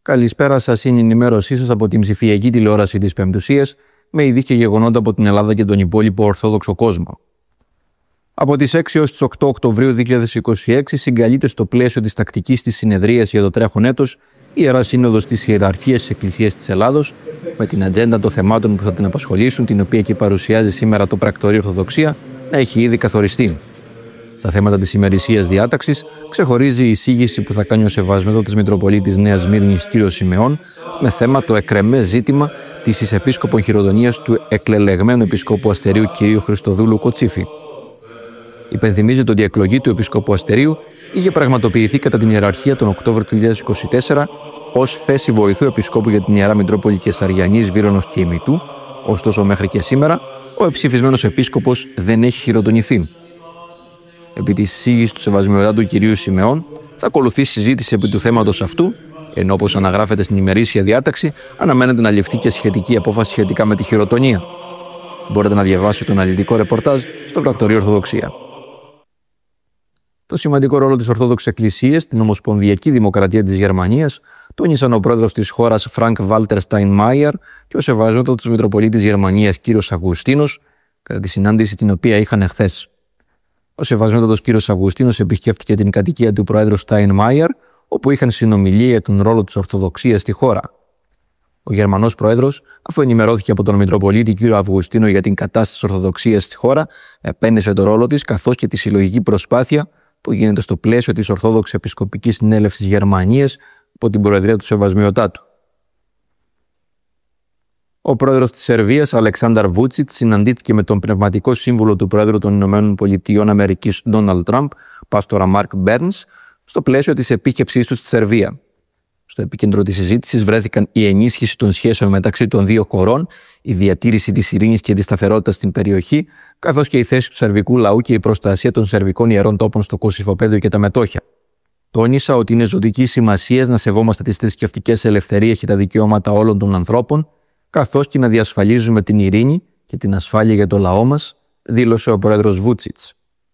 Καλησπέρα σας, είναι η ενημέρωσή σας από την ψηφιακή τηλεόραση της Πεμπτουσίας με ειδήσεις και γεγονότα από την Ελλάδα και τον υπόλοιπο Ορθόδοξο κόσμο. Από τις 6 έως τις 8 Οκτωβρίου 2026 συγκαλείται στο πλαίσιο της τακτικής της συνεδρίας για το τρέχον έτος η Ιερά Σύνοδος της Ιεραρχίας της Εκκλησίας της Ελλάδος με την ατζέντα των θεμάτων που θα την απασχολήσουν, την οποία και παρουσιάζει σήμερα το Πρακτορείο Ορθοδοξία, να έχει ήδη καθοριστεί. Στα θέματα της ημερησίας διάταξης ξεχωρίζει η εισήγηση που θα κάνει ο Σεβασμιότατος Μητροπολίτης Νέας Σμύρνης κ. Σιμεών με θέμα το εκκρεμές ζήτημα της εις επίσκοπον χειροτονίας του εκλελεγμένου επισκόπου Αστερίου κ. Χριστοδούλου Κοτσίφη. Υπενθυμίζεται ότι η εκλογή του επισκόπου Αστερίου είχε πραγματοποιηθεί κατά την ιεραρχία τον Οκτώβριο του 2024 ως θέση βοηθού επισκόπου για την Ιερά Μητρόπολη Κεσαριανής, Βύρονος και Ημιτού, ωστόσο μέχρι και σήμερα ο εψηφισμένος επίσκοπος δεν έχει χειροτονηθεί. Επί της εισήγησης του Σεβασμιωτάτου κ. Σιμεών θα ακολουθήσει συζήτηση επί του θέματος αυτού, ενώ όπως αναγράφεται στην ημερήσια διάταξη, αναμένεται να ληφθεί και σχετική απόφαση σχετικά με τη χειροτονία. Μπορείτε να διαβάσετε το αναλυτικό ρεπορτάζ στο Πρακτορείο Ορθοδοξία. Το σημαντικό ρόλο της Ορθόδοξης Εκκλησίας στην Ομοσπονδιακή Δημοκρατία της Γερμανίας τόνισαν ο πρόεδρος της χώρας Φρανκ Βάλτερ Στάινμάιερ και ο Σεβασμιότατος Μητροπολίτης Γερμανίας κ. Αυγουστίνος, κατά τη συνάντηση την οποία είχαν εχθές. Ο Σεβασμιότατος κ. Αυγουστίνος επισκέφτηκε την κατοικία του Προέδρου Στάινμάιερ, όπου είχαν συνομιλία για τον ρόλο της Ορθοδοξίας στη χώρα. Ο Γερμανός Πρόεδρος, αφού ενημερώθηκε από τον Μητροπολίτη κ. Αυγουστίνο για την κατάσταση της Ορθοδοξίας στη χώρα, επένεσε το ρόλο της καθώς και τη συλλογική προσπάθεια που γίνεται στο πλαίσιο της Ορθόδοξης Επισκοπικής Συνέλευσης Γερμανίας υπό την Προεδρία του Σεβασμιωτάτου. Ο πρόεδρος της Σερβίας, Αλεξάνδαρ Βούτσιτς, συναντήθηκε με τον πνευματικό σύμβουλο του Πρόεδρου των Ηνωμένων Πολιτειών Αμερικής, Ντόναλντ Τραμπ, πάστορα Μάρκ Μπέρνς, στο πλαίσιο της επίσκεψής του στη Σερβία. Στο επίκεντρο της συζήτησης βρέθηκαν η ενίσχυση των σχέσεων μεταξύ των δύο χωρών, η διατήρηση της ειρήνης και της σταθερότητας στην περιοχή, καθώς και η θέση του σερβικού λαού και η προστασία των σερβικών ιερών τόπων στο Κωσυφοπαίδιο και τα μετόχια. Τόνισα ότι είναι ζωτική σημασία να σεβόμαστε τις θρησκευτικές ελευθερίες και τα δικαιώματα όλων των ανθρώπων, καθώς και να διασφαλίζουμε την ειρήνη και την ασφάλεια για το λαό μας, δήλωσε ο πρόεδρος Βούτσιτς.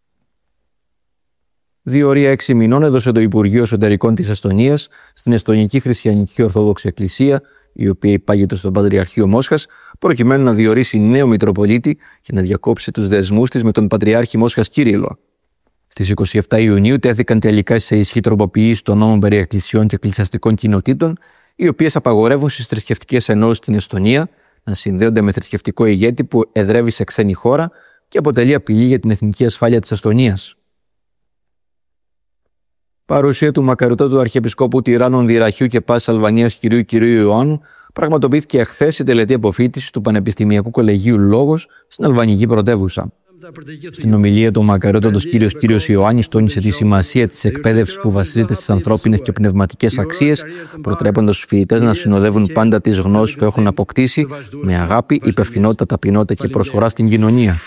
2 ώρια 6 μηνών έδωσε το Υπουργείο Εσωτερικών της Εστονίας στην Εστονική Χριστιανική Ορθόδοξη Εκκλησία, η οποία υπάγεται στο Πατριαρχείο Μόσχας, προκειμένου να διορίσει νέο Μητροπολίτη και να διακόψει τους δεσμούς της με τον Πατριάρχη Μόσχας Κύριλλο. Στις 27 Ιουνίου τέθηκαν τελικά σε ισχύ τροποποιήσεις των νόμων περί εκκλησιών και εκκλησιαστικών κοινοτήτων, οι οποίες απαγορεύουν στις θρησκευτικές ενώσεις στην Εστονία να συνδέονται με θρησκευτικό ηγέτη που εδρεύει σε ξένη χώρα και αποτελεί απειλή για την εθνική ασφάλεια της Εστονίας. Παρουσία του μακαρωτάτου Αρχιεπισκόπου Τυράννων Δυραχείου και Πάσης Αλβανίας κ. Ιωάννου πραγματοποιήθηκε εχθές η τελετή αποφοίτησης του Πανεπιστημιακού Κολεγίου Λόγος στην αλβανική πρωτεύουσα. Στην ομιλία του, ο μακαρότατος κ. Ιωάννης τόνισε τη σημασία της εκπαίδευσης που βασίζεται στις ανθρώπινες και πνευματικές αξίες, προτρέποντας τους φοιτητές να συνοδεύουν πάντα τις γνώσεις που έχουν αποκτήσει με αγάπη, υπευθυνότητα, ταπεινότητα και προσφορά στην κοινωνία.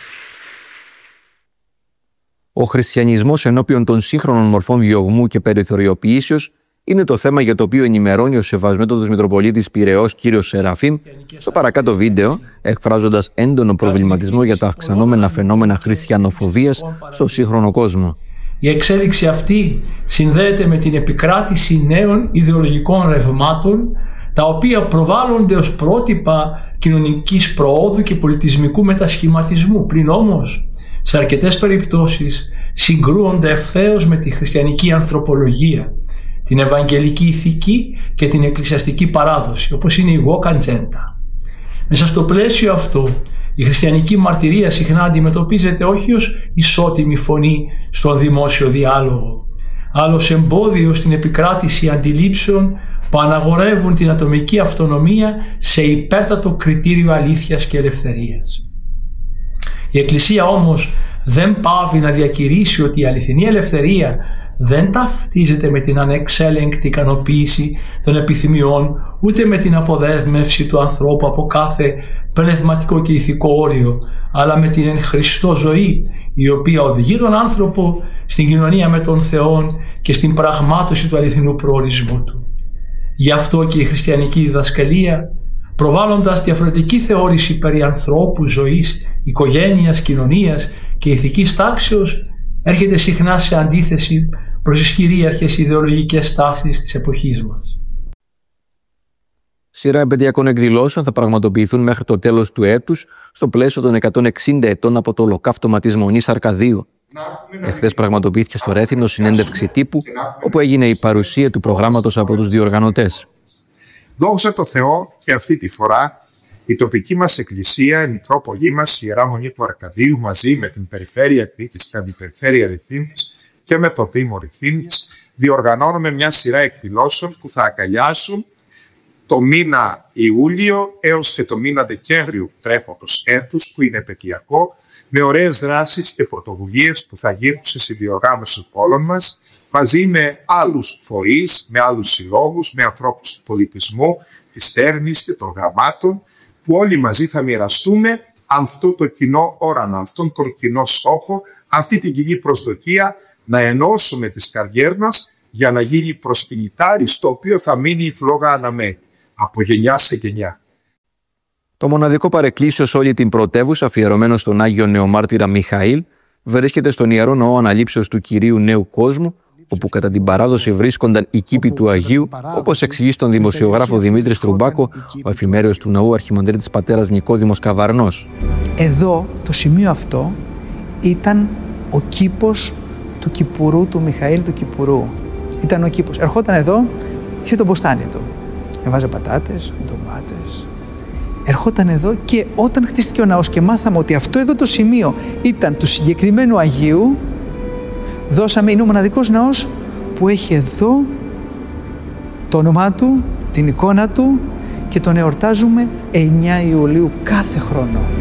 Ο χριστιανισμός ενώπιον των σύγχρονων μορφών διωγμού και περιθωριοποιήσεως είναι το θέμα για το οποίο ενημερώνει ο Σεβασμιότατος Μητροπολίτης Πειραιώς κ. Σεραφείμ στο παρακάτω βίντεο, εκφράζοντας έντονο προβληματισμό για τα αυξανόμενα φαινόμενα χριστιανοφοβίας στο σύγχρονο κόσμο. Η εξέλιξη αυτή συνδέεται με την επικράτηση νέων ιδεολογικών ρευμάτων, τα οποία προβάλλονται ως πρότυπα κοινωνικής προόδου και πολιτισμικού μετασχηματισμού, πλην όμως σε αρκετές περιπτώσεις συγκρούονται ευθέως με τη χριστιανική ανθρωπολογία, την ευαγγελική ηθική και την εκκλησιαστική παράδοση, όπως είναι η Woke Agenda. Μέσα στο πλαίσιο αυτό, η χριστιανική μαρτυρία συχνά αντιμετωπίζεται όχι ως ισότιμη φωνή στον δημόσιο διάλογο, αλλά ως εμπόδιο στην επικράτηση αντιλήψεων που αναγορεύουν την ατομική αυτονομία σε υπέρτατο κριτήριο αλήθειας και ελευθερίας. Η Εκκλησία όμως δεν πάβει να διακηρύσει ότι η αληθινή ελευθερία δεν ταυτίζεται με την ανεξέλεγκτη ικανοποίηση των επιθυμιών, ούτε με την αποδέσμευση του ανθρώπου από κάθε πνευματικό και ηθικό όριο, αλλά με την εν Χριστώ ζωή, η οποία οδηγεί τον άνθρωπο στην κοινωνία με τον Θεό και στην πραγμάτωση του αληθινού προορισμού του. Γι' αυτό και η χριστιανική διδασκαλία, προβάλλοντας διαφορετική θεώρηση περί ανθρώπου, ζωής, οικογένειας, κοινωνίας και ηθικής τάξεως, έρχεται συχνά σε αντίθεση προς τις κυρίαρχες ιδεολογικές τάσεις της εποχής μας. Σειρά επαιτειακών εκδηλώσεων θα πραγματοποιηθούν μέχρι το τέλος του έτους στο πλαίσιο των 160 ετών από το ολοκαύτωμα της Μονής Αρκαδίου. Εχθές πραγματοποιήθηκε στο Ρέθυμνο συνέντευξη τύπου, όπου έγινε η παρουσία του προγράμματος από τους διοργανωτές. Δόξα τω Θεώ και αυτή τη φορά η τοπική μας εκκλησία, η Μητρόπολη μας, η Ιερά Μονή του Αρκαδίου, μαζί με την Περιφέρεια Κρήτης και την Αντιπεριφέρεια Ρηθύμνης και με το Δήμο Ρηθύμνης, διοργανώνουμε μια σειρά εκδηλώσεων που θα αγκαλιάσουν το μήνα Ιούλιο έως και το μήνα Δεκέμβριο τρέχοντος έτους, που είναι επαιτειακό, με ωραίες δράσεις και πρωτοβουλίες που θα γίνουν στη συνδιοργάνωση όλων μας, μαζί με άλλους φορείς, με άλλους συλλόγους, με ανθρώπους του πολιτισμού, της έρευνης και των γραμμάτων, που όλοι μαζί θα μοιραστούμε αυτό το κοινό όραμα, αυτόν τον κοινό στόχο, αυτή την κοινή προσδοκία να ενώσουμε τις καρδιές μας για να γίνει προσκυνητάρι στο οποίο θα μείνει η φλόγα αναμένη από γενιά σε γενιά. Το μοναδικό παρεκκλήσιο σε όλη την πρωτεύουσα, αφιερωμένο στον Άγιο Νεομάρτυρα Μιχαήλ, βρίσκεται στον Ιερό Ναό Αναλήψεως του Κυρίου Νέου Κόσμου, όπου κατά την παράδοση βρίσκονταν οι κήποι του Αγίου, όπως εξηγεί στον δημοσιογράφο Δημήτρη Στρουμπάκο, ο εφημέριος του Ναού Αρχιμανδρίτης Πατέρας Νικόδημος Καβαρνός. Εδώ, το σημείο αυτό, ήταν ο κήπος του Κυπουρού, του Μιχαήλ του Κυπουρού. Ήταν ο κήπος. Ερχόταν εδώ, είχε τον μποστάνι του. Έβαζε πατάτες, ντομάτες. Ερχόταν εδώ και όταν χτίστηκε ο ναός και μάθαμε ότι αυτό εδώ το σημείο ήταν του συγκεκριμένου Αγίου, δώσαμε, είναι ο μοναδικός ναός που έχει εδώ το όνομά του, την εικόνα του, και τον εορτάζουμε 9 Ιουλίου κάθε χρόνο.